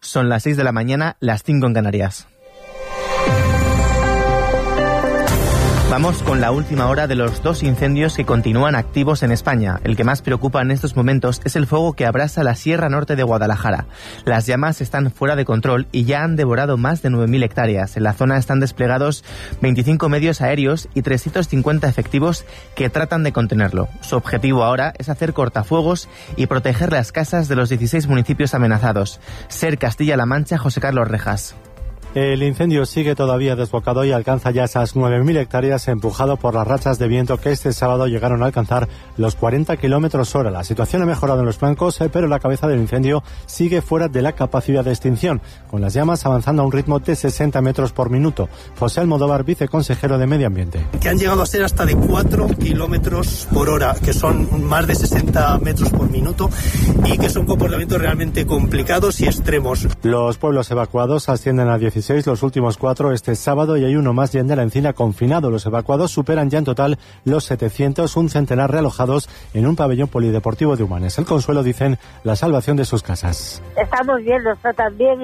Son las 6 de la mañana, las 5 en Canarias. Vamos con la última hora de los 2 incendios que continúan activos en España. El que más preocupa en estos momentos es el fuego que abrasa la Sierra Norte de Guadalajara. Las llamas están fuera de control y ya han devorado más de 9.000 hectáreas. En la zona están desplegados 25 medios aéreos y 350 efectivos que tratan de contenerlo. Su objetivo ahora es hacer cortafuegos y proteger las casas de los 16 municipios amenazados. SER Castilla-La Mancha, José Carlos Rejas. El incendio sigue todavía desbocado y alcanza ya esas 9.000 hectáreas, empujado por las rachas de viento que este sábado llegaron a alcanzar los 40 km/h. La situación ha mejorado en los flancos, pero la cabeza del incendio sigue fuera de la capacidad de extinción, con las llamas avanzando a un ritmo de 60 metros por minuto. José Almodóvar, viceconsejero de Medio Ambiente. Que han llegado a ser hasta de 4 km/h, que son más de 60 metros por minuto y que son comportamientos realmente complicados y extremos. Los pueblos evacuados ascienden a 16, los últimos 4 este sábado, y hay uno más ya en la Encina confinado. Los evacuados superan ya en total los 700, un centenar realojados en un pabellón polideportivo de Humanes. El Consuelo dicen la salvación de sus casas. Estamos bien, nos tratan bien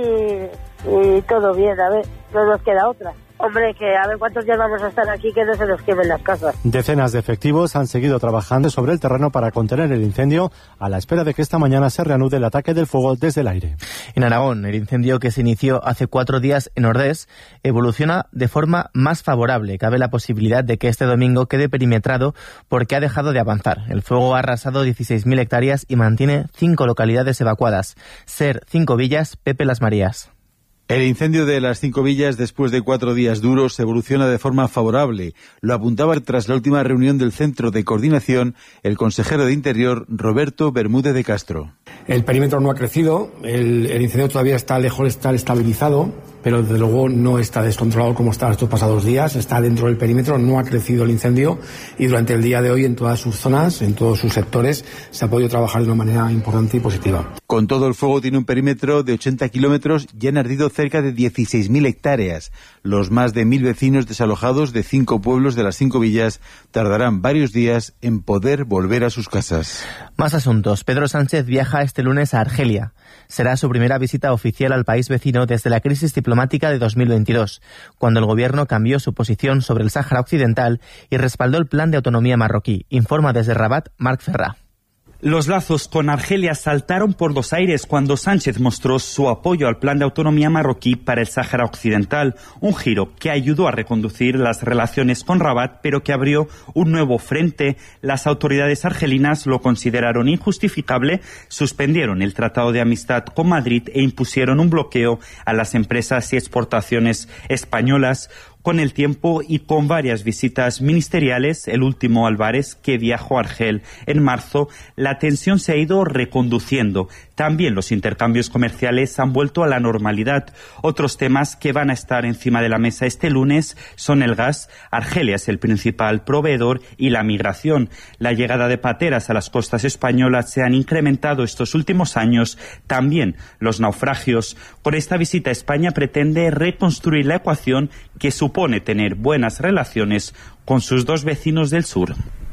y todo bien, a ver, no nos queda otra. Hombre, que a ver cuántos días vamos a estar aquí, que no se nos quemen las casas. Decenas de efectivos han seguido trabajando sobre el terreno para contener el incendio, a la espera de que esta mañana se reanude el ataque del fuego desde el aire. En Aragón, el incendio que se inició hace 4 días en Ordés evoluciona de forma más favorable. Cabe la posibilidad de que este domingo quede perimetrado porque ha dejado de avanzar. El fuego ha arrasado 16.000 hectáreas y mantiene 5 localidades evacuadas. SER 5 Villas, Pepe Las Marías. El incendio de las 5 villas, después de 4 días duros, evoluciona de forma favorable. Lo apuntaba tras la última reunión del Centro de Coordinación el consejero de Interior, Roberto Bermúdez de Castro. El perímetro no ha crecido, el incendio todavía está lejos de estar estabilizado, pero desde luego no está descontrolado como está estos pasados días, está dentro del perímetro, no ha crecido el incendio, y durante el día de hoy en todas sus zonas, en todos sus sectores, se ha podido trabajar de una manera importante y positiva. Con todo, el fuego tiene un perímetro de 80 kilómetros y han ardido cerca de 16.000 hectáreas. Los más de 1.000 vecinos desalojados de 5 pueblos de las 5 villas tardarán varios días en poder volver a sus casas. Más asuntos. Pedro Sánchez viaja este lunes a Argelia. Será su primera visita oficial al país vecino desde la crisis diplomática de 2022, cuando el gobierno cambió su posición sobre el Sáhara Occidental y respaldó el plan de autonomía marroquí. Informa desde Rabat, Marc Ferrà. Los lazos con Argelia saltaron por los aires cuando Sánchez mostró su apoyo al plan de autonomía marroquí para el Sáhara Occidental, un giro que ayudó a reconducir las relaciones con Rabat, pero que abrió un nuevo frente. Las autoridades argelinas lo consideraron injustificable, suspendieron el Tratado de Amistad con Madrid e impusieron un bloqueo a las empresas y exportaciones españolas. Con el tiempo y con varias visitas ministeriales, el último Álvarez, que viajó a Argel en marzo, la tensión se ha ido reconduciendo. También los intercambios comerciales han vuelto a la normalidad. Otros temas que van a estar encima de la mesa este lunes son el gas. Argelia es el principal proveedor, y la migración. La llegada de pateras a las costas españolas se han incrementado estos últimos años. También los naufragios. Con esta visita, España pretende reconstruir la ecuación que supone tener buenas relaciones con sus 2 vecinos del sur.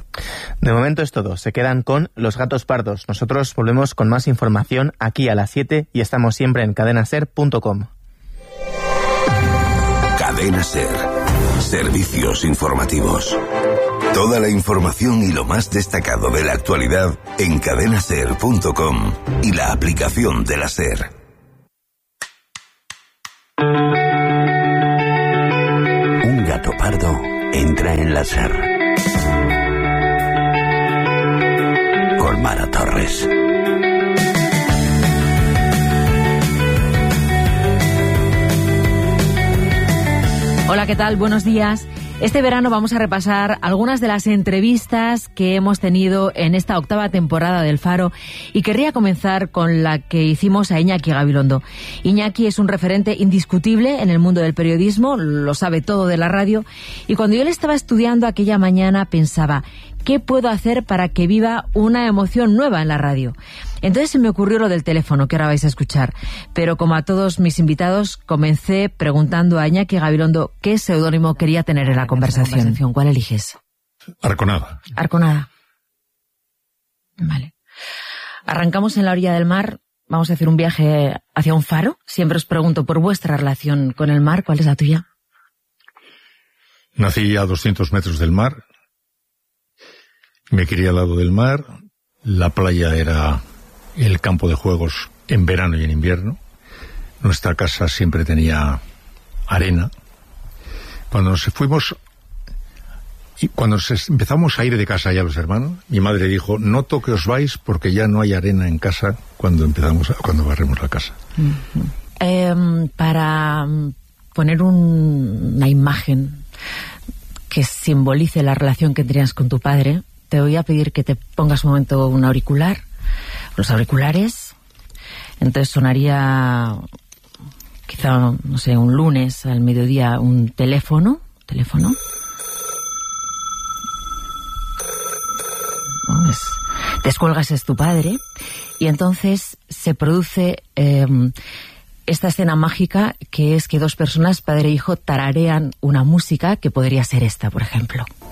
De momento es todo. Se quedan con Los Gatos Pardos. Nosotros volvemos con más información aquí a las 7 y estamos siempre en cadenaser.com. Cadena Ser. Servicios informativos. Toda la información y lo más destacado de la actualidad en cadenaser.com y la aplicación de la Ser. Un gato pardo entra en la Ser. Con Mara Torres. Hola, ¿qué tal? Buenos días. Este verano vamos a repasar algunas de las entrevistas que hemos tenido en esta 8ª temporada del Faro, y querría comenzar con la que hicimos a Iñaki Gabilondo. Iñaki es un referente indiscutible en el mundo del periodismo, lo sabe todo de la radio, y cuando yo le estaba estudiando aquella mañana pensaba, ¿qué puedo hacer para que viva una emoción nueva en la radio? Entonces se me ocurrió lo del teléfono, que ahora vais a escuchar. Pero como a todos mis invitados, comencé preguntando a Iñaki Gabilondo qué seudónimo quería tener en la conversación. ¿Cuál eliges? Arconada. Arconada. Vale. Arrancamos en la orilla del mar vamos a hacer un viaje hacia un faro. Siempre os pregunto por vuestra relación con el mar. ¿Cuál es la tuya? Nací a 200 metros del mar. Me crié al lado del mar. La playa era el campo de juegos en verano y en invierno. Nuestra casa siempre tenía arena. Cuando nos fuimos y cuando empezamos a ir de casa ya los hermanos, mi madre dijo: noto que os vais porque ya no hay arena en casa cuando barremos la casa. Para poner una imagen que simbolice la relación que tenías con tu padre, te voy a pedir que te pongas un momento un auricular, los auriculares. Entonces sonaría, quizá, no sé, un lunes al mediodía, un teléfono. Descuelgas, es tu padre, y entonces se produce esta escena mágica, que es que dos personas, padre e hijo, tararean una música que podría ser esta, por ejemplo.